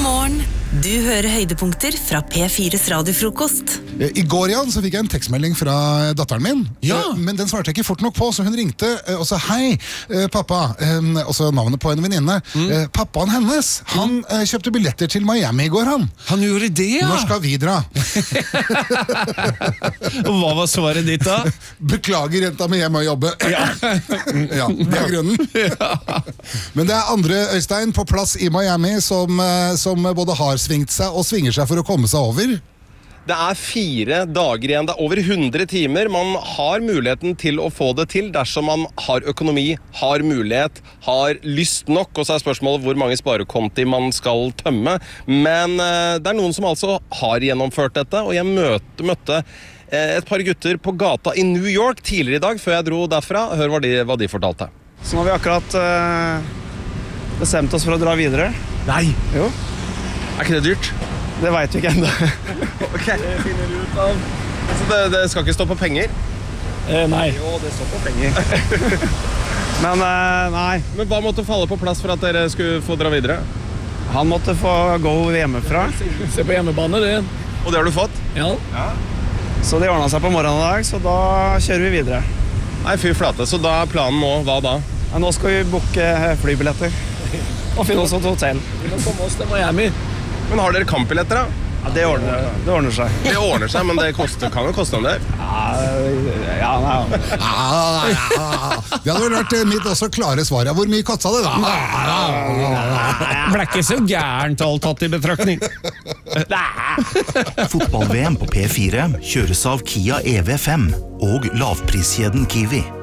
morgen. Du hører høydepunkter fra P4's radiofrokost. I går, Jan, så fikk jeg en tekstmelding fra datteren min. Ja. Men den svarte jeg ikke fort nok på, så hun ringte og sa hei, pappa, og så navnet på en venninne. Pappaen hennes, han kjøpte billetter til Miami i går, han. Han gjorde det, ja. Når skal vi dra? Og hva var svaret ditt da? Beklager, jenta mi, jeg må jobbe. Ja, det er grunnen. Men det er andre Øystein på plass i Miami som både har svingt seg og svinger seg for å komme seg over. Det er 4 dager igjen, det er over 100 timer. Man har muligheten til å få det til dersom man har økonomi, har mulighet, har lyst nok, og så er spørsmålet hvor mange sparekonti man skal tømme. Men det er noen som altså har gjennomført dette, og jeg møtte et par gutter på gata i New York tidligere i dag, før jeg dro derfra. Hør hva de fortalte. Så nå har vi akkurat bestemt oss for å dra videre. Nei! Jo. Er ikke det dyrt? Det vet vi ikke enda. Ok. Det finner du ut av. Så det skal ikke stå på penger? Nei. Jo, det står på penger. Men nei. Men hva måtte falle på plass for at dere skulle få dra videre? Han måtte få gå hjemmefra. Se på hjemmebane, det. Og det har du fått? Ja. Så det ordnet seg på morgenen i dag, så da kjører vi videre. Nei, fy flate. Så da er planen nå, hva da? Ja, nå skal vi booke flybilletter. Og finne oss et hotell. Vi må komme oss til Miami. Men har dere kampbilletter da? Ja, det ordner seg. Det ordner seg, men det kan jo koste om det. Ja, nei. Det hadde vel vært mitt også klare svar. Hvor mye kostet det da? Ble ikke så gærent alt tatt i betraktning. Fotball-VM på P4 kjøres av Kia EV5 og lavpriskjeden Kiwi.